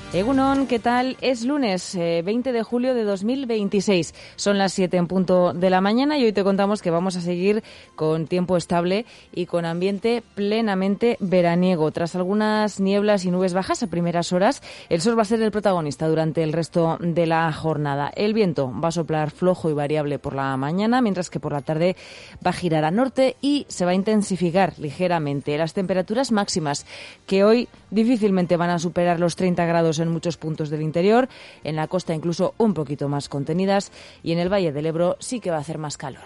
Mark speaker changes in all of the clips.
Speaker 1: Egunon, ¿qué tal? Es lunes 20 de julio de 2026. Son las 7 en punto de la mañana y hoy te contamos que vamos a seguir con tiempo estable y con ambiente plenamente veraniego. Tras algunas nieblas y nubes bajas a primeras horas, el sol va a ser el protagonista durante el resto de la jornada. El viento va a soplar flojo y variable por la mañana, mientras que por la tarde va a girar a norte y se va a intensificar ligeramente. Las temperaturas máximas que hoy difícilmente van a superar los 30 grados en muchos puntos del interior, en la costa incluso un poquito más contenidas y en el Valle del Ebro sí que va a hacer más calor.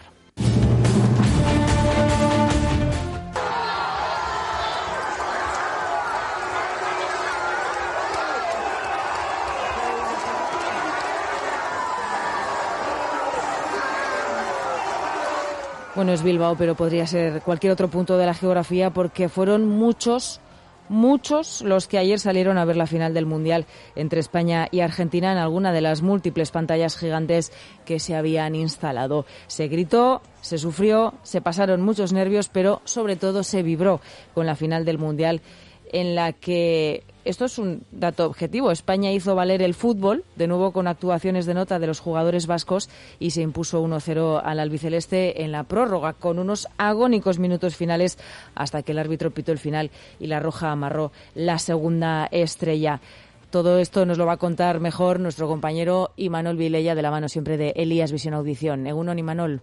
Speaker 1: Bueno, es Bilbao, pero podría ser cualquier otro punto de la geografía porque fueron muchos los que ayer salieron a ver la final del Mundial entre España y Argentina en alguna de las múltiples pantallas gigantes que se habían instalado. Se gritó, se sufrió, se pasaron muchos nervios, pero sobre todo se vibró con la final del Mundial en la que, esto es un dato objetivo, España hizo valer el fútbol, de nuevo con actuaciones de nota de los jugadores vascos, y se impuso 1-0 al albiceleste en la prórroga, con unos agónicos minutos finales hasta que el árbitro pitó el final y la roja amarró la segunda estrella. Todo esto nos lo va a contar mejor nuestro compañero Imanol Vilella, de la mano siempre de Elías Visión Audición. Egunon, Imanol.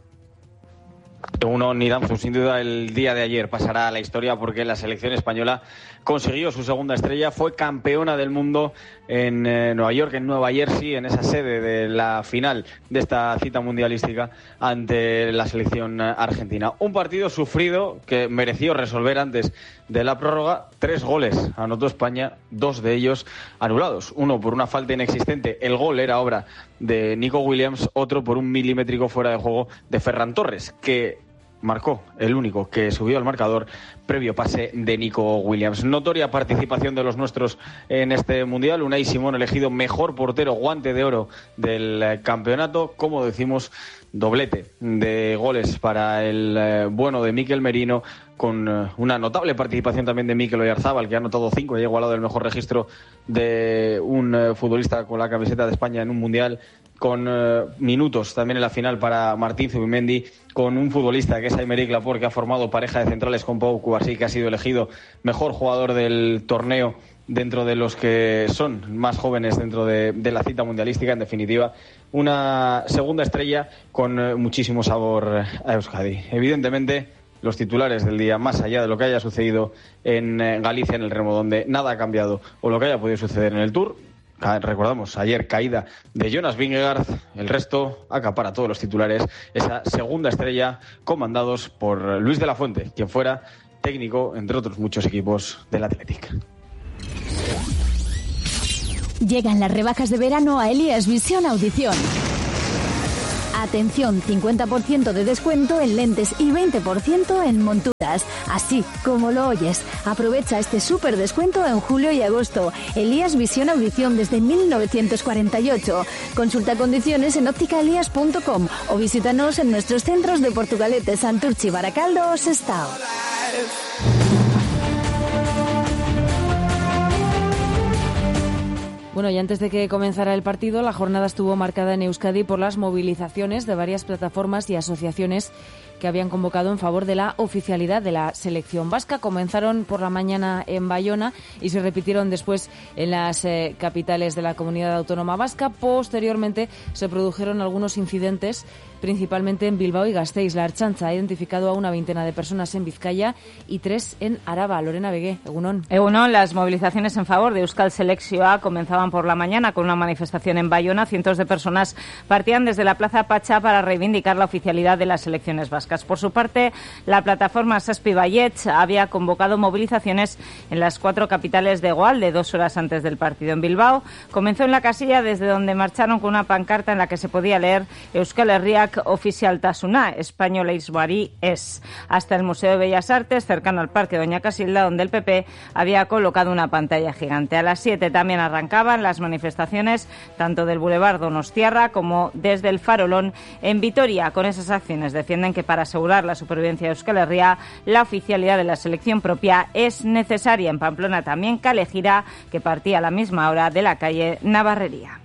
Speaker 2: Egunon y Danzu, sin duda el día de ayer pasará a la historia porque la selección española consiguió su segunda estrella, fue campeona del mundo en Nueva York, en Nueva Jersey, en esa sede de la final de esta cita mundialística ante la selección argentina. Un partido sufrido que mereció resolver antes de la prórroga. 3 goles anotó España, 2 de ellos anulados. Uno por una falta inexistente, el gol era obra de Nico Williams, otro por un milimétrico fuera de juego de Ferran Torres, que marcó el único que subió al marcador previo pase de Nico Williams. Notoria participación de los nuestros en este Mundial. Unai Simón elegido mejor portero, guante de oro del campeonato. Como decimos, doblete de goles para el bueno de Mikel Merino, con una notable participación también de Mikel Oyarzabal, que ha anotado 5 y ha igualado el mejor registro de un futbolista con la camiseta de España en un Mundial, con minutos también en la final para Martín Zubimendi, con un futbolista que es Aymeric Laporte, que ha formado pareja de centrales con Pau Cubarsí, que ha sido elegido mejor jugador del torneo dentro de los que son más jóvenes dentro de la cita mundialística. En definitiva, una segunda estrella con muchísimo sabor a Euskadi. Evidentemente, los titulares del día, más allá de lo que haya sucedido en Galicia, en el Remo, donde nada ha cambiado, o lo que haya podido suceder en el Tour. Recordamos, ayer caída de Jonas Vingegaard, el resto acapara todos los titulares, esa segunda estrella comandados por Luis de la Fuente, quien fuera técnico, entre otros muchos equipos, del Athletic.
Speaker 3: Llegan las rebajas de verano a Elías Visión Audición. Atención, 50% de descuento en lentes y 20% en monturas. Así como lo oyes. Aprovecha este súper descuento en julio y agosto. Elías Visión Audición desde 1948. Consulta condiciones en ópticaelías.com o visítanos en nuestros centros de Portugalete, Santurchi, Baracaldo o Sestao.
Speaker 1: Bueno, y antes de que comenzara el partido, la jornada estuvo marcada en Euskadi por las movilizaciones de varias plataformas y asociaciones que habían convocado en favor de la oficialidad de la selección vasca. Comenzaron por la mañana en Bayona y se repitieron después en las capitales de la comunidad autónoma vasca. Posteriormente se produjeron algunos incidentes, principalmente en Bilbao y Gasteiz. La Ertzaintza ha identificado a una veintena de personas en Vizcaya y 3 en Araba. Lorena Begué, egunon.
Speaker 4: Egunon, las movilizaciones en favor de Euskal Selekzioa comenzaban por la mañana con una manifestación en Bayona. Cientos de personas partían desde la Plaza Pacha para reivindicar la oficialidad de las selecciones vascas. Por su parte, la plataforma Saspi Baietz había convocado movilizaciones en las 4 capitales de Hegoalde 2 horas antes del partido. En Bilbao comenzó en la casilla, desde donde marcharon con una pancarta en la que se podía leer Euskal Herriak ofizialtasuna, españoleismoari ez, hasta el Museo de Bellas Artes, cercano al Parque Doña Casilda, donde el PP había colocado una pantalla gigante. A las 7 también arrancaban las manifestaciones, tanto del Boulevard Donostiarra como desde el Farolón en Vitoria. Con esas acciones defienden que para para asegurar la supervivencia de Euskal Herria, la oficialidad de la selección propia es necesaria. En Pamplona también Calejira, que partía a la misma hora de la calle Navarrería.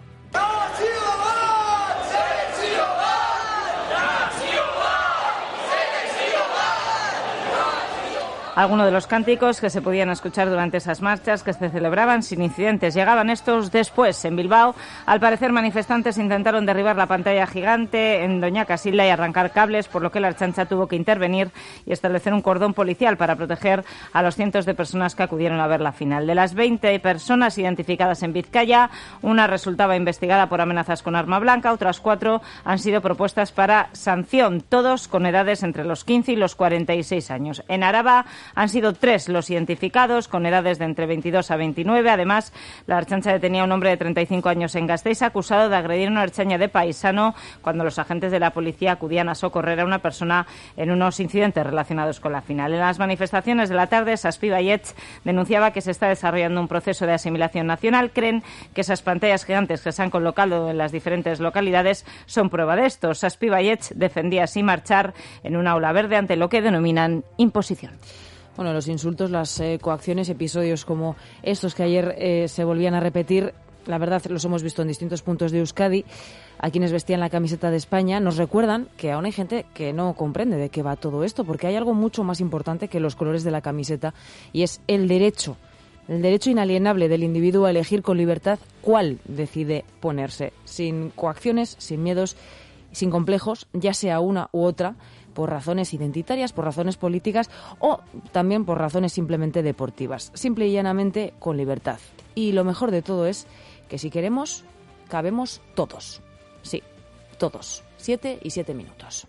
Speaker 4: Algunos de los cánticos que se podían escuchar durante esas marchas que se celebraban sin incidentes. Llegaban estos después. En Bilbao, al parecer, manifestantes intentaron derribar la pantalla gigante en Doña Casilda y arrancar cables, por lo que la Ertzaintza tuvo que intervenir y establecer un cordón policial para proteger a los cientos de personas que acudieron a ver la final. De las 20 personas identificadas en Vizcaya, una resultaba investigada por amenazas con arma blanca, otras 4 han sido propuestas para sanción, todos con edades entre los 15 y los 46 años. En Araba, han sido 3 los identificados, con edades de entre 22 a 29. Además, la Ertzaintza detenía a un hombre de 35 años en Gasteiz, acusado de agredir a una ertzaina de paisano cuando los agentes de la policía acudían a socorrer a una persona en unos incidentes relacionados con la final. En las manifestaciones de la tarde, Saspi Ballets denunciaba que se está desarrollando un proceso de asimilación nacional. Creen que esas pantallas gigantes que se han colocado en las diferentes localidades son prueba de esto. Saspi Ballets defendía así marchar en una aula verde ante lo que denominan imposición.
Speaker 1: Bueno, los insultos, las coacciones, episodios como estos que ayer se volvían a repetir, la verdad los hemos visto en distintos puntos de Euskadi. A quienes vestían la camiseta de España nos recuerdan que aún hay gente que no comprende de qué va todo esto, porque hay algo mucho más importante que los colores de la camiseta y es el derecho inalienable del individuo a elegir con libertad cuál decide ponerse, sin coacciones, sin miedos, sin complejos, ya sea una u otra, por razones identitarias, por razones políticas o también por razones simplemente deportivas. Simple y llanamente con libertad. Y lo mejor de todo es que si queremos, cabemos todos. Sí, todos. 7 y 7 minutos.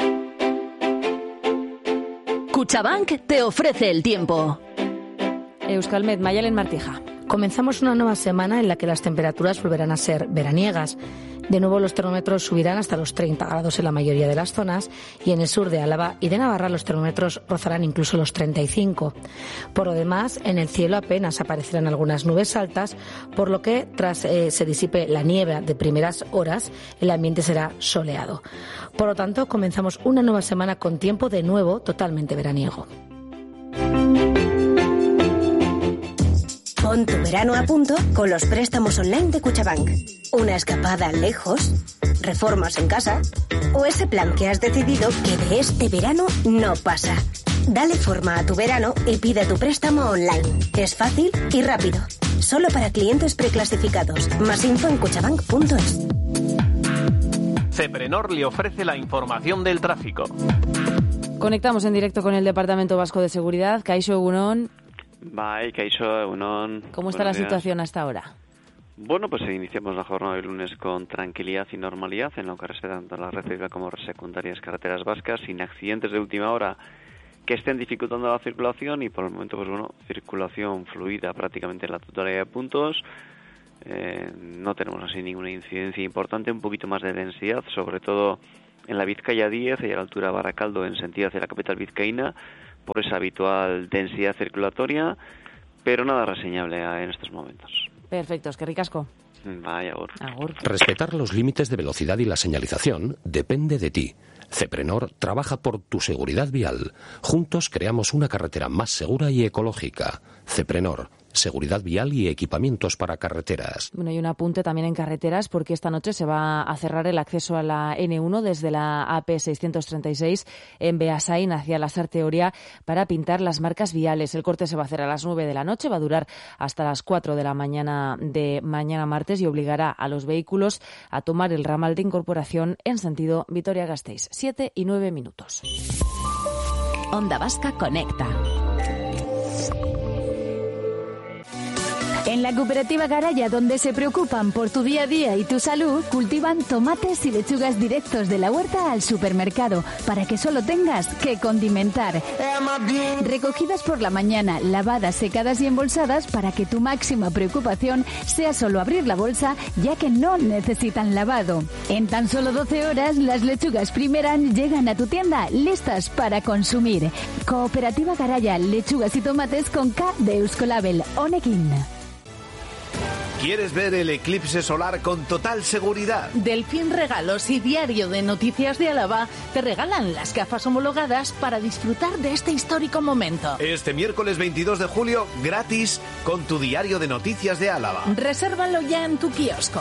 Speaker 3: Cuchabank te ofrece el tiempo.
Speaker 1: Euskalmet, Mayalen Martija.
Speaker 5: Comenzamos una nueva semana en la que las temperaturas volverán a ser veraniegas. De nuevo los termómetros subirán hasta los 30 grados en la mayoría de las zonas y en el sur de Álava y de Navarra los termómetros rozarán incluso los 35. Por lo demás, en el cielo apenas aparecerán algunas nubes altas, por lo que tras se disipe la niebla de primeras horas, el ambiente será soleado. Por lo tanto, comenzamos una nueva semana con tiempo de nuevo totalmente veraniego.
Speaker 6: Pon tu verano a punto con los préstamos online de Cuchabank. Una escapada lejos, reformas en casa o ese plan que has decidido que de este verano no pasa. Dale forma a tu verano y pide tu préstamo online. Es fácil y rápido. Solo para clientes preclasificados. Más info en cuchabank.es.
Speaker 7: Ceprenor le ofrece la información del tráfico.
Speaker 1: Conectamos en directo con el Departamento Vasco de Seguridad. Kaixo, egunon.
Speaker 8: Bye, Kaixo, egunon.
Speaker 1: ¿Cómo está la situación hasta ahora?
Speaker 8: Bueno, pues iniciamos la jornada de lunes con tranquilidad y normalidad en lo que respecta tanto a la red civil como a las secundarias carreteras vascas, sin accidentes de última hora que estén dificultando la circulación y por el momento, pues bueno, circulación fluida prácticamente en la totalidad de puntos. No tenemos así ninguna incidencia importante, un poquito más de densidad, sobre todo en la Vizcaya 10 y a la altura de Baracaldo en sentido hacia la capital vizcaína, por esa habitual densidad circulatoria, pero nada reseñable en estos momentos.
Speaker 1: Perfecto, es que ricasco.
Speaker 8: Vaya,
Speaker 1: agur.
Speaker 9: Respetar los límites de velocidad y la señalización depende de ti. Ceprenor trabaja por tu seguridad vial. Juntos creamos una carretera más segura y ecológica. Ceprenor, seguridad vial y equipamientos para carreteras.
Speaker 1: Bueno, y un apunte también en carreteras, porque esta noche se va a cerrar el acceso a la N1 desde la AP 636 en Beasain hacia la Sarteoria para pintar las marcas viales. El corte se va a hacer a las 9 de la noche, va a durar hasta las 4 de la mañana de mañana martes y obligará a los vehículos a tomar el ramal de incorporación en sentido Vitoria-Gasteiz. 7 y 9 minutos.
Speaker 3: Onda Vasca Conecta. En la cooperativa Garaya, donde se preocupan por tu día a día y tu salud, cultivan tomates y lechugas directos de la huerta al supermercado, para que solo tengas que condimentar. Recogidas por la mañana, lavadas, secadas y embolsadas, para que tu máxima preocupación sea solo abrir la bolsa, ya que no necesitan lavado. En tan solo 12 horas, las lechugas Primeran llegan a tu tienda listas para consumir. Cooperativa Garaya, lechugas y tomates con K de Euskolabel, Honekin.
Speaker 10: ¿Quieres ver el eclipse solar con total seguridad?
Speaker 11: Delfín Regalos y Diario de Noticias de Álava te regalan las gafas homologadas para disfrutar de este histórico momento.
Speaker 10: Este miércoles 22 de julio, gratis, con tu Diario de Noticias de Álava.
Speaker 11: Resérvalo ya en tu kiosco.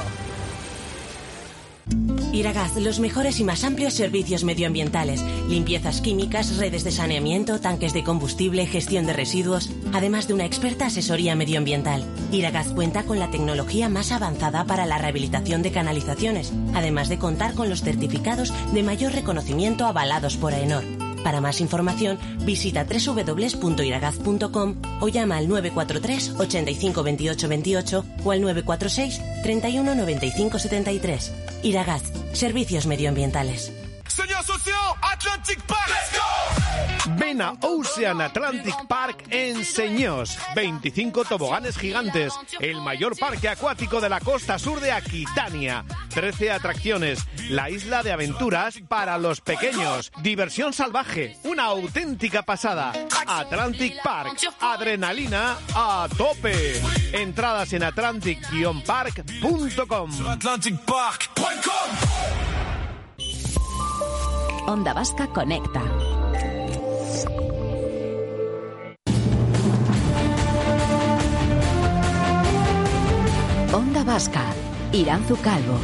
Speaker 12: Iragaz, los mejores y más amplios servicios medioambientales. Limpiezas químicas, redes de saneamiento, tanques de combustible, gestión de residuos, además de una experta asesoría medioambiental. Iragaz cuenta con la tecnología más avanzada para la rehabilitación de canalizaciones, además de contar con los certificados de mayor reconocimiento avalados por AENOR. Para más información, visita www.iragaz.com o llama al 943 85 28 28 o al 946 31 95 73. Iragaz, servicios medioambientales.
Speaker 10: Señor socio, Atlantic Park. ¡Let's go! Ven a Ocean Atlantic Park en Señós. 25 toboganes gigantes. El mayor parque acuático de la costa sur de Aquitania. 13 atracciones. La isla de aventuras para los pequeños. Diversión salvaje. Una auténtica pasada. Atlantic Park. Adrenalina a tope. Entradas en atlantic-park.com.
Speaker 13: Onda Vasca Conecta. Onda Vasca, Iranzu Calvo.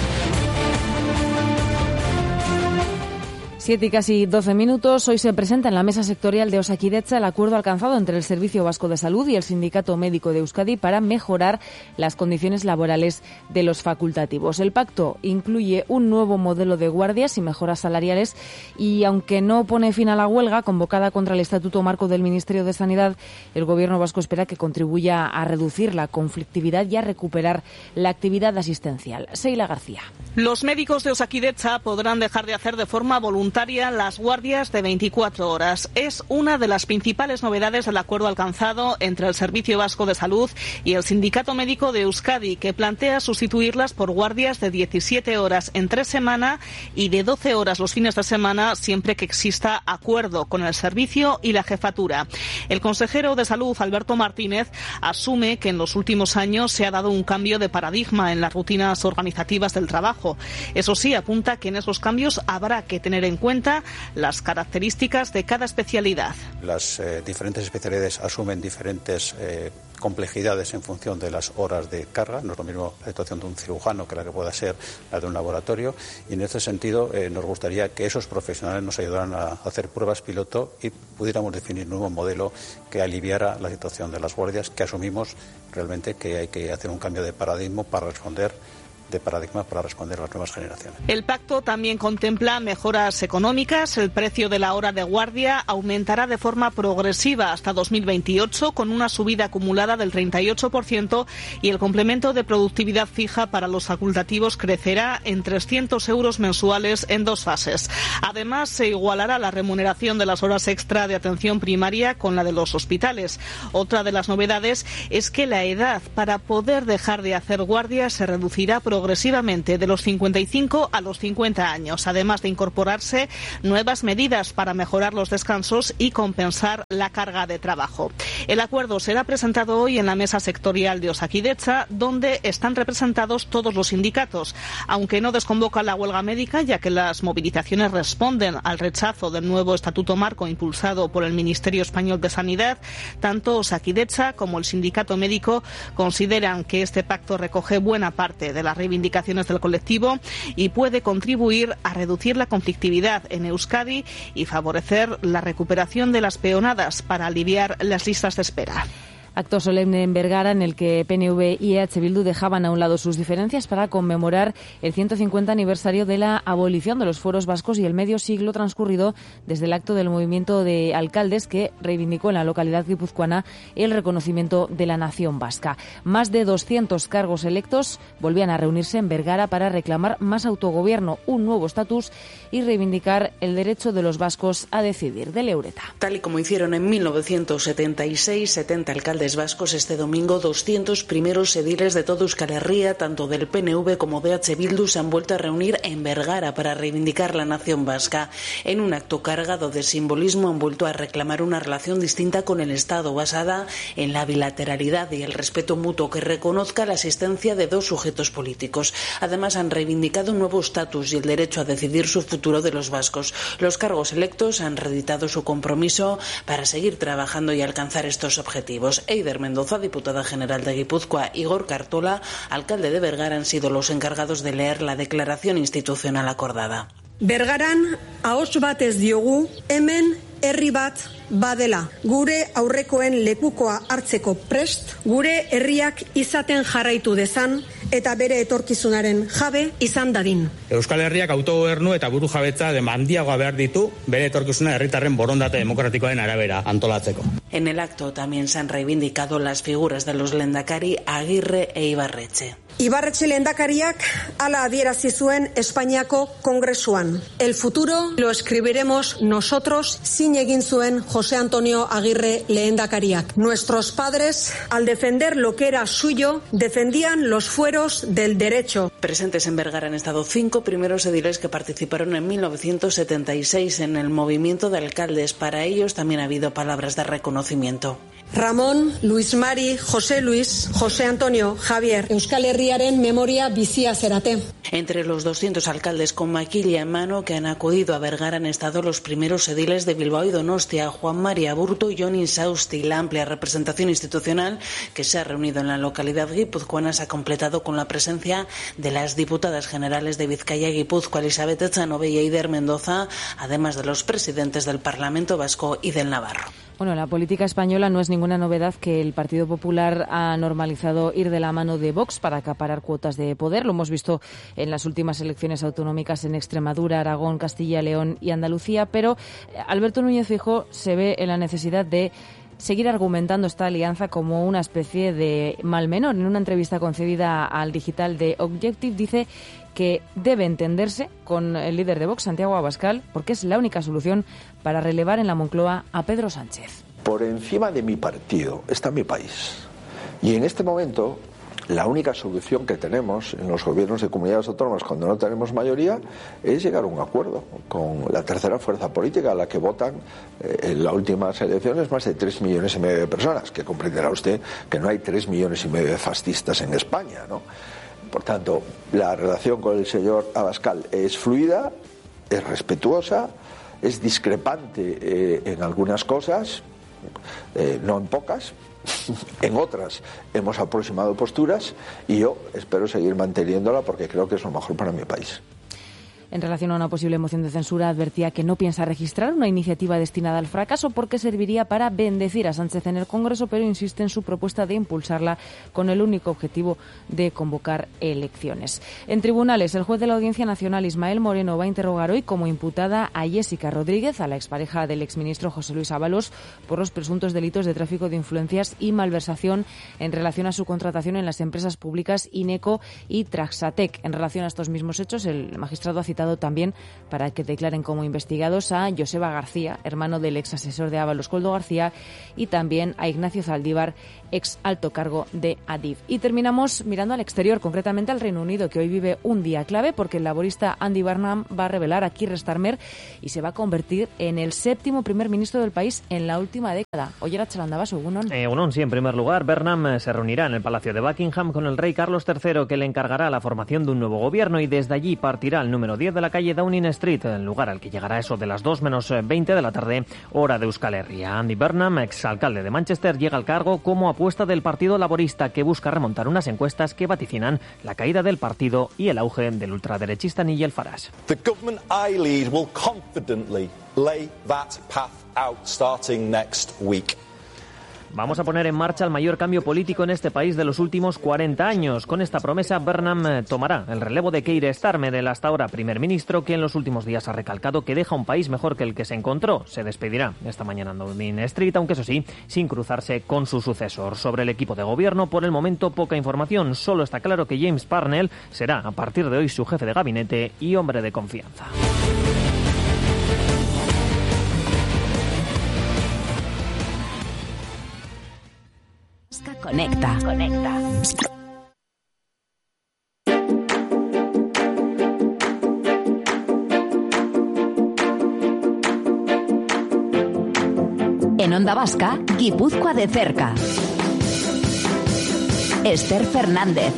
Speaker 1: 7 y casi 12 minutos. Hoy se presenta en la mesa sectorial de Osakidetza el acuerdo alcanzado entre el Servicio Vasco de Salud y el Sindicato Médico de Euskadi para mejorar las condiciones laborales de los facultativos. El pacto incluye un nuevo modelo de guardias y mejoras salariales y, aunque no pone fin a la huelga convocada contra el Estatuto Marco del Ministerio de Sanidad, el Gobierno vasco espera que contribuya a reducir la conflictividad y a recuperar la actividad asistencial. Seila García.
Speaker 14: Los médicos de Osakidetza podrán dejar de hacer de forma voluntaria las guardias de 24 horas. Es una de las principales novedades del acuerdo alcanzado entre el Servicio Vasco de Salud y el Sindicato Médico de Euskadi, que plantea sustituirlas por guardias de 17 horas entre semana y de 12 horas los fines de semana, siempre que exista acuerdo con el servicio y la jefatura. El consejero de Salud, Alberto Martínez, asume que en los últimos años se ha dado un cambio de paradigma en las rutinas organizativas del trabajo. Eso sí, apunta que en esos cambios habrá que tener en cuenta las características de cada especialidad.
Speaker 15: Las diferentes especialidades asumen diferentes complejidades en función de las horas de carga. No es lo mismo la situación de un cirujano que la que pueda ser la de un laboratorio, y en este sentido nos gustaría que esos profesionales nos ayudaran a hacer pruebas piloto y pudiéramos definir un nuevo modelo que aliviara la situación de las guardias, que asumimos realmente que hay que hacer un cambio de paradigma para responder a las nuevas generaciones.
Speaker 14: El pacto también contempla mejoras económicas. El precio de la hora de guardia aumentará de forma progresiva hasta 2028, con una subida acumulada del 38%, y el complemento de productividad fija para los facultativos crecerá en 300 euros mensuales en 2 fases. Además, se igualará la remuneración de las horas extra de atención primaria con la de los hospitales. Otra de las novedades es que la edad para poder dejar de hacer guardia se reducirá progresivamente de los 55 a los 50 años, además de incorporarse nuevas medidas para mejorar los descansos y compensar la carga de trabajo. El acuerdo será presentado hoy en la mesa sectorial de Osakidetza, donde están representados todos los sindicatos, aunque no desconvoca la huelga médica, ya que las movilizaciones responden al rechazo del nuevo Estatuto Marco impulsado por el Ministerio Español de Sanidad. Tanto Osakidetza como el Sindicato Médico consideran que este pacto recoge buena parte de las reivindicaciones del colectivo y puede contribuir a reducir la conflictividad en Euskadi y favorecer la recuperación de las peonadas para aliviar las listas de espera.
Speaker 1: Acto solemne en Vergara en el que PNV y EH Bildu dejaban a un lado sus diferencias para conmemorar el 150 aniversario de la abolición de los fueros vascos y el medio siglo transcurrido desde el acto del movimiento de alcaldes que reivindicó en la localidad guipuzcoana el reconocimiento de la nación vasca. Más de 200 cargos electos volvían a reunirse en Vergara para reclamar más autogobierno, un nuevo estatus y reivindicar el derecho de los vascos a decidir. De Leureta.
Speaker 16: Tal y como hicieron en 1976, 70 alcaldes alcaldes vascos este domingo. 200 primeros ediles de toda Euskal Herria, tanto del PNV como de H. Bildu, se han vuelto a reunir en Vergara para reivindicar la nación vasca. En un acto cargado de simbolismo han vuelto a reclamar una relación distinta con el Estado, basada en la bilateralidad y el respeto mutuo que reconozca la existencia de dos sujetos políticos. Además, han reivindicado un nuevo estatus y el derecho a decidir su futuro de los vascos. Los cargos electos han reeditado su compromiso para seguir trabajando y alcanzar estos objetivos. Eider Mendoza, diputada general de Guipúzcoa, y Gorka Artola, alcalde de Vergara, han sido los encargados de leer la declaración institucional acordada.
Speaker 17: Bergaran ahots batez diogu hemen herri bat badela. Gure aurrekoen lekukoa hartzeko prest, gure herriak izaten jarraitu dezan eta bere etorkizunaren jabe izan dadin.
Speaker 18: Euskal Herriak autogobernu eta burujabetza handiagoa behar ditu bere etorkizuna herritarren borondate demokratikoen arabera antolatzeko.
Speaker 16: En el acto también se han reivindicado las figuras de los lehendakari Agirre e Ibarretxe.
Speaker 17: Ibarretxe lehendakariak hala adierazi zuen Espainiako Kongresuan. El futuro lo escribiremos nosotros, zin egin zuen José Antonio Agirre lehendakariak. Nuestros padres, al defender lo que era suyo, defendían los fueros del derecho.
Speaker 16: Presentes en Vergara han estado 5 primeros ediles que participaron en 1976 en el movimiento de alcaldes. Para ellos también ha habido palabras de reconocimiento.
Speaker 17: Ramón, Luis Mari, José Luis, José Antonio, Javier, Euskal Herriaren memoria bizia zerate.
Speaker 16: Entre los 200 alcaldes con maquilla en mano que han acudido a Vergara han estado los primeros ediles de Bilbao y Donostia, Juan Mari Aburto y Jon Insausti. La amplia representación institucional que se ha reunido en la localidad guipuzcoana se ha completado con la presencia de las diputadas generales de Vizcaya y Guipúzcoa, Elizabeth Echanove y Eider Mendoza, además de los presidentes del Parlamento Vasco y del Navarro.
Speaker 1: Bueno, la política española no es ninguna novedad que el Partido Popular ha normalizado ir de la mano de Vox para acaparar cuotas de poder. Lo hemos visto en las últimas elecciones autonómicas en Extremadura, Aragón, Castilla, León y Andalucía, pero Alberto Núñez Feijóo se ve en la necesidad de seguir argumentando esta alianza como una especie de mal menor. En una entrevista concedida al digital de Objective dice que debe entenderse con el líder de Vox, Santiago Abascal, porque es la única solución para relevar en la Moncloa a Pedro Sánchez.
Speaker 19: Por encima de mi partido está mi país. Y en este momento, la única solución que tenemos en los gobiernos de comunidades autónomas cuando no tenemos mayoría es llegar a un acuerdo con la tercera fuerza política a la que votan en las últimas elecciones más de 3,5 millones de personas, que comprenderá usted que no hay 3,5 millones de fascistas en España, ¿no? Por tanto, la relación con el señor Abascal es fluida, es respetuosa, es discrepante en algunas cosas, no en pocas. En otras hemos aproximado posturas y yo espero seguir manteniéndola porque creo que es lo mejor para mi país.
Speaker 1: En relación a una posible moción de censura, advertía que no piensa registrar una iniciativa destinada al fracaso porque serviría para bendecir a Sánchez en el Congreso, pero insiste en su propuesta de impulsarla con el único objetivo de convocar elecciones. En tribunales, el juez de la Audiencia Nacional, Ismael Moreno, va a interrogar hoy como imputada a Jessica Rodríguez, a la expareja del exministro José Luis Ábalos, por los presuntos delitos de tráfico de influencias y malversación en relación a su contratación en las empresas públicas Ineco y Traxatec. En relación a estos mismos hechos, el magistrado ha citado también para que declaren como investigados a Joseba García, hermano del ex asesor de Ábalos, Koldo García, y también a Ignacio Zaldívar, ex alto cargo de Adif. Y terminamos mirando al exterior, concretamente al Reino Unido, que hoy vive un día clave porque el laborista Andy Burnham va a revelar a Keir Starmer y se va a convertir en el 7º primer ministro del país en la última década. Oye, Archalandabaso, Unon.
Speaker 20: Sí, en primer lugar, Burnham se reunirá en el Palacio de Buckingham con el rey Carlos III, que le encargará la formación de un nuevo gobierno, y desde allí partirá al número 10 de la calle Downing Street, el lugar al que llegará eso de las 2 menos 20 de la tarde, hora de Euskal Herria. Andy Burnham, exalcalde de Manchester, llega al cargo como apuesta del Partido Laborista, que busca remontar unas encuestas que vaticinan la caída del partido y el auge del ultraderechista Nigel Farage.
Speaker 21: The government I lead will confidently lay that path out starting next week.
Speaker 20: Vamos a poner en marcha el mayor cambio político en este país de los últimos 40 años. Con esta promesa, Burnham tomará el relevo de Keir Starmer, el hasta ahora primer ministro, que en los últimos días ha recalcado que deja un país mejor que el que se encontró. Se despedirá esta mañana en Downing Street, aunque eso sí, sin cruzarse con su sucesor. Sobre el equipo de gobierno, por el momento, poca información. Solo está claro que James Parnell será, a partir de hoy, su jefe de gabinete y hombre de confianza.
Speaker 13: Conecta. En Onda Vasca, Guipúzcoa de cerca. Esther Fernández.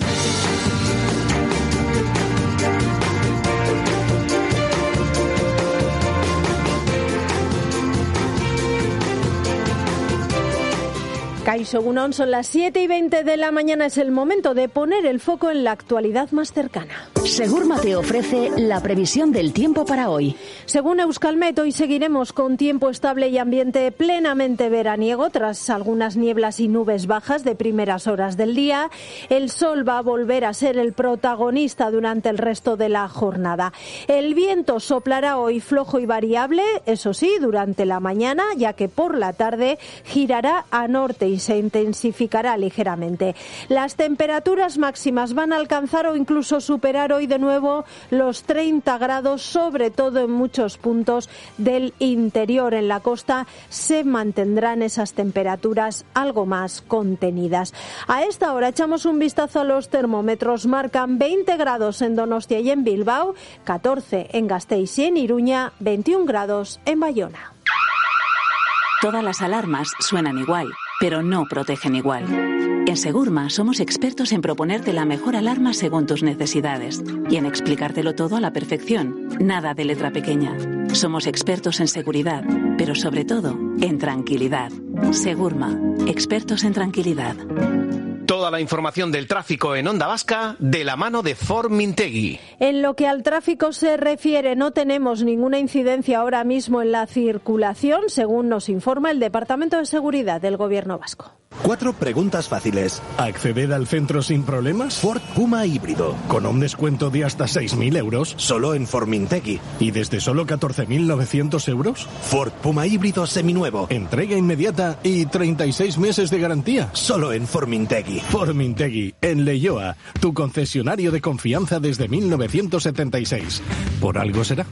Speaker 2: Kaixo Egunon, son las 7:20 de la mañana. Es el momento de poner el foco en la actualidad más cercana.
Speaker 13: Segurma te ofrece la previsión del tiempo para hoy.
Speaker 2: Según Euskalmet, hoy seguiremos con tiempo estable y ambiente plenamente veraniego, tras algunas nieblas y nubes bajas de primeras horas del día. El sol va a volver a ser el protagonista durante el resto de la jornada. El viento soplará hoy flojo y variable, eso sí, durante la mañana, ya que por la tarde girará a norte y se intensificará ligeramente. Las temperaturas máximas van a alcanzar o incluso superar hoy de nuevo los 30 grados, sobre todo en muchos puntos del interior. En la costa se mantendrán esas temperaturas algo más contenidas. A esta hora echamos un vistazo a los termómetros. Marcan 20 grados en Donostia y en Bilbao, 14 en Gasteiz y en Iruña, 21 grados en Bayona.
Speaker 12: Todas las alarmas suenan igual, pero no protegen igual. En Segurma somos expertos en proponerte la mejor alarma según tus necesidades y en explicártelo todo a la perfección. Nada de letra pequeña. Somos expertos en seguridad, pero sobre todo en tranquilidad. Segurma, expertos en tranquilidad.
Speaker 10: Toda la información del tráfico en Onda Vasca de la mano de Ford Mintegui.
Speaker 2: En lo que al tráfico se refiere, no tenemos ninguna incidencia ahora mismo en la circulación, según nos informa el Departamento de Seguridad del Gobierno vasco.
Speaker 22: 4 preguntas fáciles. ¿Acceder al centro sin problemas? Ford Puma híbrido, con un descuento de hasta 6.000 euros, solo en Ford Mintegui. ¿Y desde solo 14.900 euros? Ford Puma híbrido seminuevo. Entrega inmediata y 36 meses de garantía, solo en Ford Mintegui. Ford Mintegui, en Leioa, tu concesionario de confianza desde 1976. ¿Por algo será?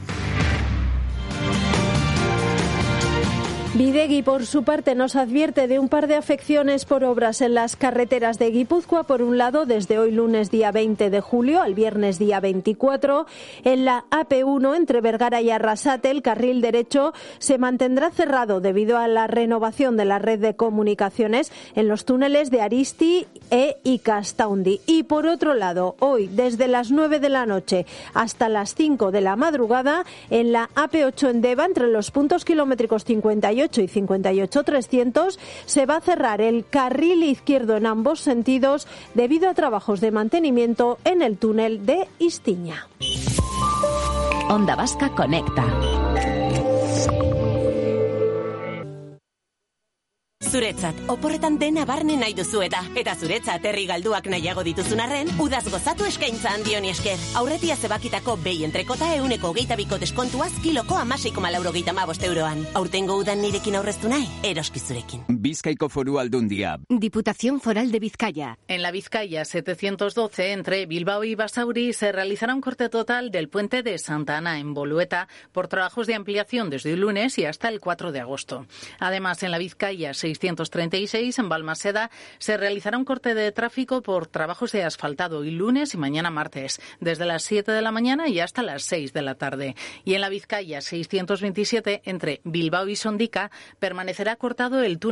Speaker 2: Bidegi, por su parte, nos advierte de un par de afecciones por obras en las carreteras de Guipúzcoa. Por un lado, desde hoy lunes día 20 de julio al viernes día 24, en la AP1 entre Vergara y Arrasate, el carril derecho se mantendrá cerrado debido a la renovación de la red de comunicaciones en los túneles de Aristi e Ikastaundi. Y por otro lado, hoy, desde las 9 de la noche hasta las 5 de la madrugada, en la AP8 en Deva, entre los puntos kilométricos 58 y 58-300, se va a cerrar el carril izquierdo en ambos sentidos debido a trabajos de mantenimiento en el túnel de Istiña.
Speaker 13: Onda Vasca Conecta.
Speaker 12: Zuretzat, oporretan dena barne nahi duzu eta zuretzat herri galduak nahiago dituzun arren, udaz gozatu eskaintza handioni esker. Aurretia zebakitako behi entrekota 122ko deskontuaz kiloko 16,95 euroan. Aurtengo udan nirekin aurreztu nahi, eroski zurekin.
Speaker 23: Bizkaiko Foru Aldundia.
Speaker 24: Diputación Foral de Vizcaya.
Speaker 11: En la Vizcaya 712, entre Bilbao y Basauri, se realizará un corte total del puente de Santa Ana en Bolueta por trabajos de ampliación desde el lunes y hasta el 4 de agosto. Además, en la Vizcaya 636, en Balmaseda, se realizará un corte de tráfico por trabajos de asfaltado el lunes y mañana martes, desde las 7 de la mañana y hasta las 6 de la tarde. Y en la Vizcaya 627, entre Bilbao y Sondica, permanecerá cortado el túnel